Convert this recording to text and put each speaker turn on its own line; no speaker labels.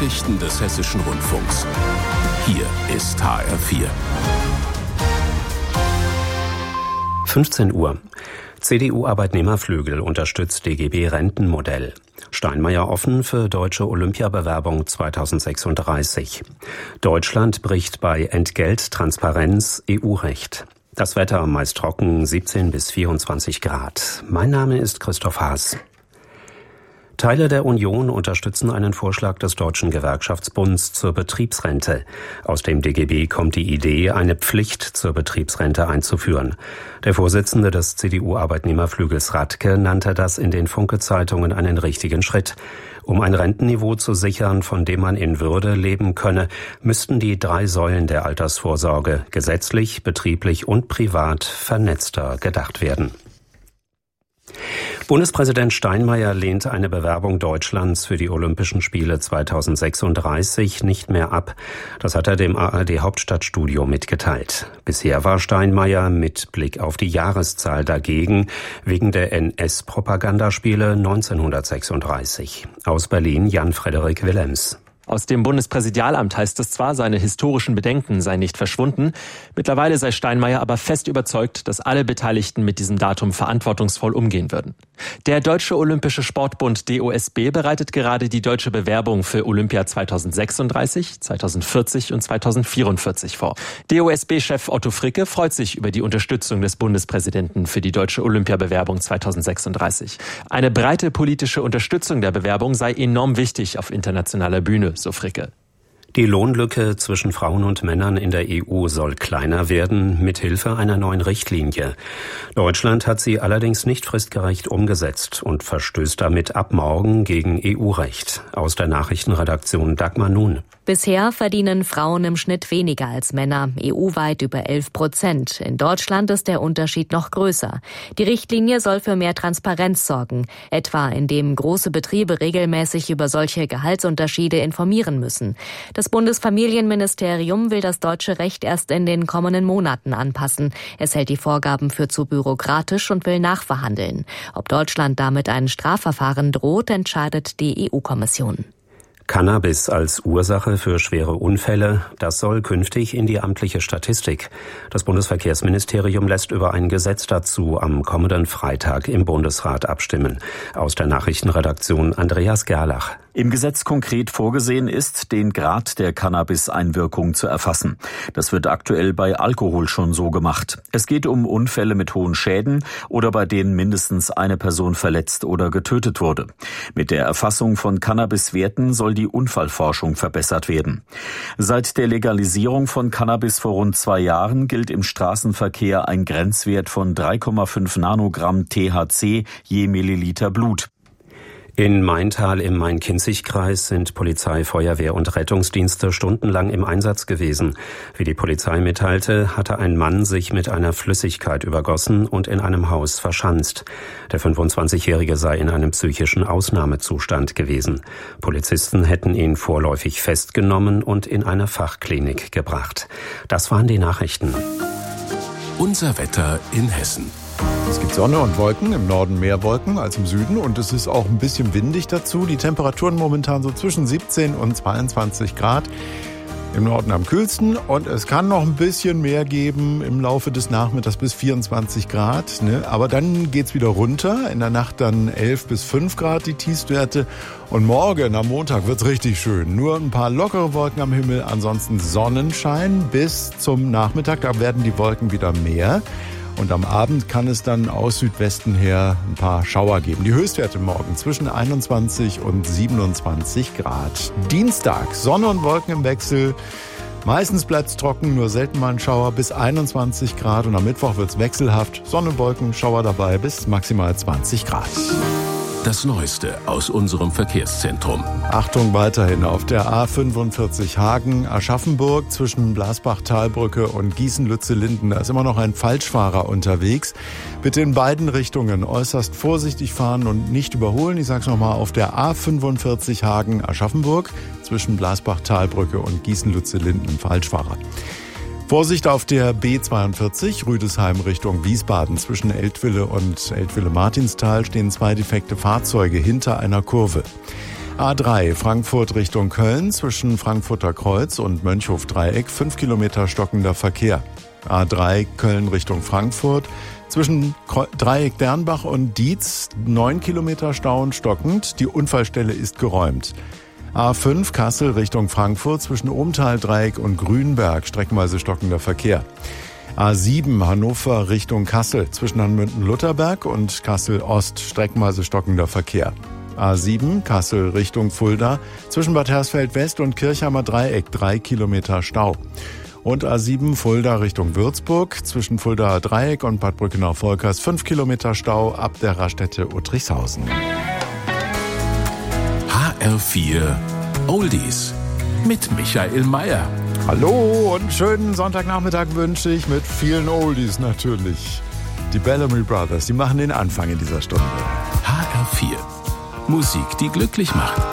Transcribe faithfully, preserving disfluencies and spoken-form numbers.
Nachrichten des Hessischen Rundfunks. Hier ist H R vier.
fünfzehn Uhr. C D U-Arbeitnehmerflügel unterstützt D G B-Rentenmodell. Steinmeier offen für deutsche Olympiabewerbung zweitausendsechsunddreißig. Deutschland bricht bei Entgelttransparenz E U-Recht. Das Wetter meist trocken, siebzehn bis vierundzwanzig Grad. Mein Name ist Christoph Haas. Teile der Union unterstützen einen Vorschlag des Deutschen Gewerkschaftsbunds zur Betriebsrente. Aus dem D G B kommt die Idee, eine Pflicht zur Betriebsrente einzuführen. Der Vorsitzende des C D U-Arbeitnehmerflügels Radke nannte das in den Funke-Zeitungen einen richtigen Schritt. Um ein Rentenniveau zu sichern, von dem man in Würde leben könne, müssten die drei Säulen der Altersvorsorge gesetzlich, betrieblich und privat vernetzter gedacht werden. Bundespräsident Steinmeier lehnt eine Bewerbung Deutschlands für die Olympischen Spiele zweitausendsechsunddreißig nicht mehr ab. Das hat er dem A R D-Hauptstadtstudio mitgeteilt. Bisher war Steinmeier mit Blick auf die Jahreszahl dagegen, wegen der N S-Propagandaspiele neunzehnhundertsechsunddreißig. Aus Berlin Jan-Frederik Willems.
Aus dem Bundespräsidialamt heißt es zwar, seine historischen Bedenken seien nicht verschwunden. Mittlerweile sei Steinmeier aber fest überzeugt, dass alle Beteiligten mit diesem Datum verantwortungsvoll umgehen würden. Der Deutsche Olympische Sportbund D O S B bereitet gerade die deutsche Bewerbung für Olympia zweitausendsechsunddreißig, zweitausendvierzig und zweitausendvierundvierzig vor. D O S B-Chef Otto Fricke freut sich über die Unterstützung des Bundespräsidenten für die deutsche Olympiabewerbung zweitausendsechsunddreißig. Eine breite politische Unterstützung der Bewerbung sei enorm wichtig auf internationaler Bühne, so Fricke.
Die Lohnlücke zwischen Frauen und Männern in der E U soll kleiner werden, mithilfe einer neuen Richtlinie. Deutschland hat sie allerdings nicht fristgerecht umgesetzt und verstößt damit ab morgen gegen E U-Recht. Aus der Nachrichtenredaktion Dagmar Nun.
Bisher verdienen Frauen im Schnitt weniger als Männer, E U-weit über elf Prozent. In Deutschland ist der Unterschied noch größer. Die Richtlinie soll für mehr Transparenz sorgen, etwa indem große Betriebe regelmäßig über solche Gehaltsunterschiede informieren müssen. Das Bundesfamilienministerium will das deutsche Recht erst in den kommenden Monaten anpassen. Es hält die Vorgaben für zu bürokratisch und will nachverhandeln. Ob Deutschland damit ein Strafverfahren droht, entscheidet die E U-Kommission.
Cannabis als Ursache für schwere Unfälle, das soll künftig in die amtliche Statistik. Das Bundesverkehrsministerium lässt über ein Gesetz dazu am kommenden Freitag im Bundesrat abstimmen. Aus der Nachrichtenredaktion Andreas Gerlach.
Im Gesetz konkret vorgesehen ist, den Grad der Cannabis-Einwirkung zu erfassen. Das wird aktuell bei Alkohol schon so gemacht. Es geht um Unfälle mit hohen Schäden oder bei denen mindestens eine Person verletzt oder getötet wurde. Mit der Erfassung von Cannabis-Werten soll die Unfallforschung verbessert werden. Seit der Legalisierung von Cannabis vor rund zwei Jahren gilt im Straßenverkehr ein Grenzwert von drei Komma fünf Nanogramm T H C je Milliliter Blut.
In Maintal im Main-Kinzig-Kreis sind Polizei, Feuerwehr und Rettungsdienste stundenlang im Einsatz gewesen. Wie die Polizei mitteilte, hatte ein Mann sich mit einer Flüssigkeit übergossen und in einem Haus verschanzt. Der fünfundzwanzigjährige sei in einem psychischen Ausnahmezustand gewesen. Polizisten hätten ihn vorläufig festgenommen und in eine Fachklinik gebracht. Das waren die Nachrichten.
Unser Wetter in Hessen.
Es gibt Sonne und Wolken, im Norden mehr Wolken als im Süden und es ist auch ein bisschen windig dazu. Die Temperaturen momentan so zwischen siebzehn und zweiundzwanzig Grad. Im Norden am kühlsten und es kann noch ein bisschen mehr geben im Laufe des Nachmittags bis vierundzwanzig Grad. Ne? Aber dann geht's wieder runter. In der Nacht dann elf bis fünf Grad die Tiefstwerte. Und morgen am Montag wird's richtig schön. Nur ein paar lockere Wolken am Himmel, ansonsten Sonnenschein bis zum Nachmittag. Da werden die Wolken wieder mehr. Und am Abend kann es dann aus Südwesten her ein paar Schauer geben. Die Höchstwerte morgen zwischen einundzwanzig und siebenundzwanzig Grad. Dienstag, Sonne und Wolken im Wechsel. Meistens bleibt es trocken, nur selten mal ein Schauer bis einundzwanzig Grad. Und am Mittwoch wird es wechselhaft. Sonne, Wolken, Schauer dabei bis maximal zwanzig Grad.
Das Neueste aus unserem Verkehrszentrum.
Achtung weiterhin auf der A fünfundvierzig Hagen-Aschaffenburg zwischen Blasbach-Talbrücke und Gießen-Lützellinden. Da ist immer noch ein Falschfahrer unterwegs. Bitte in beiden Richtungen äußerst vorsichtig fahren und nicht überholen. Ich sage es nochmal, auf der A fünfundvierzig Hagen-Aschaffenburg zwischen Blasbach-Talbrücke und Gießen-Lützellinden Falschfahrer. Vorsicht auf der B zweiundvierzig, Rüdesheim Richtung Wiesbaden. Zwischen Eltville und Eltville-Martinstal stehen zwei defekte Fahrzeuge hinter einer Kurve. A drei Frankfurt Richtung Köln zwischen Frankfurter Kreuz und Mönchhof-Dreieck fünf Kilometer stockender Verkehr. A drei Köln Richtung Frankfurt zwischen Dreieck Dernbach und Dietz neun Kilometer Stau und stockend. Die Unfallstelle ist geräumt. A fünf Kassel Richtung Frankfurt zwischen Ohmtal-Dreieck und Grünberg streckenweise stockender Verkehr. A sieben Hannover Richtung Kassel zwischen Hanmünden-Lutherberg und Kassel-Ost streckenweise stockender Verkehr. A sieben Kassel Richtung Fulda zwischen Bad Hersfeld-West und Kirchheimer Dreieck drei Kilometer Stau. Und A sieben Fulda Richtung Würzburg zwischen Fuldaer Dreieck und Bad Brückenau-Volkers fünf Kilometer Stau ab der Raststätte Uttrichshausen.
H R vier Oldies mit Michael Mayer.
Hallo und schönen Sonntagnachmittag wünsche ich mit vielen Oldies natürlich. Die Bellamy Brothers, die machen den Anfang in dieser Stunde.
H R vier Musik, die glücklich macht.